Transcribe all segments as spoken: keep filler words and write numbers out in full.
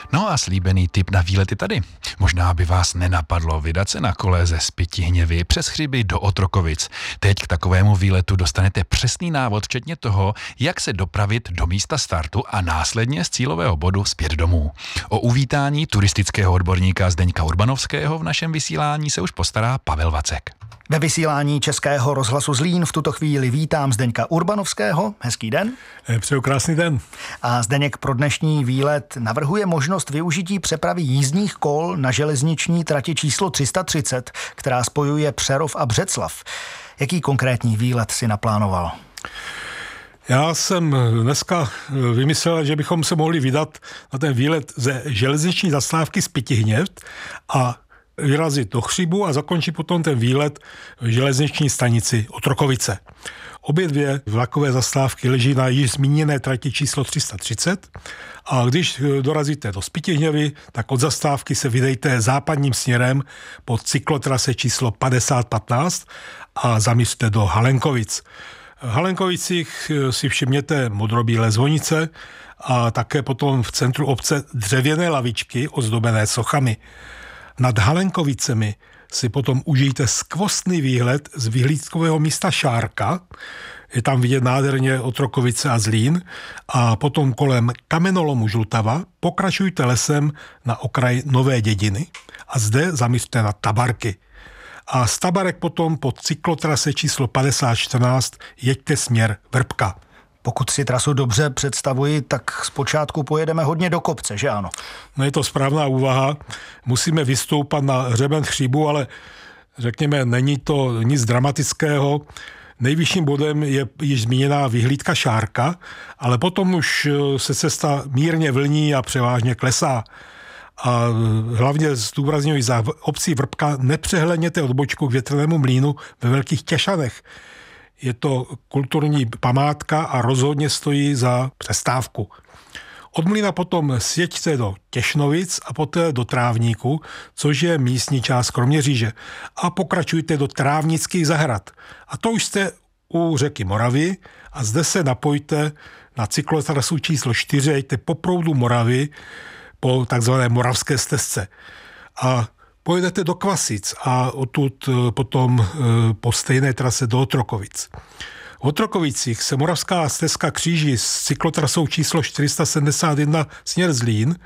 No a slíbený tip na výlet je tady. Možná by vás nenapadlo vydat se na kole ze Spytihněvy přes Chřiby do Otrokovic. Teď k takovému výletu dostanete přesný návod, včetně toho, jak se dopravit do místa startu a následně z cílového bodu zpět domů. O uvítání turistického odborníka Zdeňka Urbanovského v našem vysílání se už postará Pavel Vacek. Ve vysílání Českého rozhlasu Zlín v tuto chvíli vítám Zdeňka Urbanovského. Hezký den. Přeju krásný den. A Zdeněk pro dnešní výlet navrhuje možnost využití přepravy jízdních kol na železniční trati číslo tři sta třicet, která spojuje Přerov a Břeclav. Jaký konkrétní výlet si naplánoval? Já jsem dneska vymyslel, že bychom se mohli vydat na ten výlet ze železniční zastávky Spytihněv a vyrazit do Chřibu a zakončit potom ten výlet v železniční stanici Otrokovice. Obě dvě vlakové zastávky leží na již zmíněné trati číslo tři sta třicet a když dorazíte do Spytihněvy, tak od zastávky se vydejte západním směrem po cyklotrase číslo padesát patnáct a zamířte do Halenkovic. V Halenkovicích si všimněte modrobílé zvonice a také potom v centru obce dřevěné lavičky ozdobené sochami. Nad Halenkovicemi si potom užijte skvostný výhled z vyhlídkového místa Šárka. Je tam vidět nádherně Otrokovice a Zlín. A potom kolem kamenolomu Žlutava pokračujte lesem na okraj Nové Dědiny a zde zamířte na Tabarky. A z Tabarek potom po cyklotrase číslo padesát čtrnáct jeďte směr Vrbka. Pokud si trasu dobře představuji, tak zpočátku pojedeme hodně do kopce, že ano? No je to správná úvaha. Musíme vystoupat na hřeben Chřibu, ale řekněme, není to nic dramatického. Nejvyšším bodem je již zmíněná vyhlídka Šárka, ale potom už se cesta mírně vlní a převážně klesá. A hlavně zdůrazňuji, za obcí Vrbka nepřehlédněte odbočku k větrnému mlýnu ve Velkých Těšanech. Je to kulturní památka a rozhodně stojí za přestávku. Od mlýna potom sjeďte do Těšnovic a poté do Trávníku, což je místní část Kroměříže. A pokračujte do Trávnických zahrad. A to už jste u řeky Moravy a zde se napojte na cyklotrasu číslo čtyři, jeďte po proudu Moravy, po takzvané Moravské stezce. A pojedete do Kvasic a odtud potom po stejné trase do Otrokovic. V Otrokovicích se Moravská stezka kříží s cyklotrasou číslo čtyři sta sedmdesát jedna směr Zlín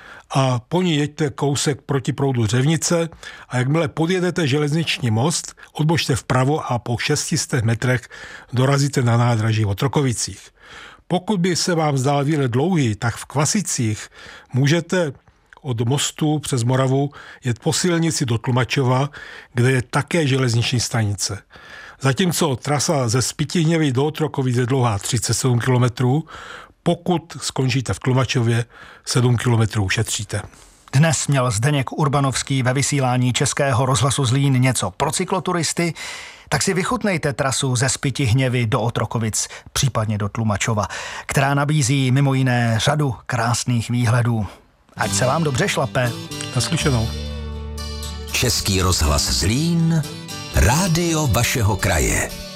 a po ní jeďte kousek proti proudu Řevnice a jakmile podjedete železniční most, odbočte vpravo a po šesti stech metrech dorazíte na nádraží v Otrokovicích. Pokud by se vám zdál výlet dlouhý, tak v Kvasicích můžete od mostu přes Moravu jet po silnici do Tlumačova, kde je také železniční stanice. Zatímco trasa ze Spytihněvy do Otrokovic je dlouhá třicet sedm kilometrů, pokud skončíte v Tlumačově, sedm kilometrů ušetříte. Dnes měl Zdeněk Urbanovský ve vysílání Českého rozhlasu Zlín něco pro cykloturisty, tak si vychutnejte trasu ze Spytihněvy do Otrokovic, případně do Tlumačova, která nabízí mimo jiné řadu krásných výhledů. Ať se vám dobře šlape. Naslyšenou. Český rozhlas Zlín, rádio vašeho kraje.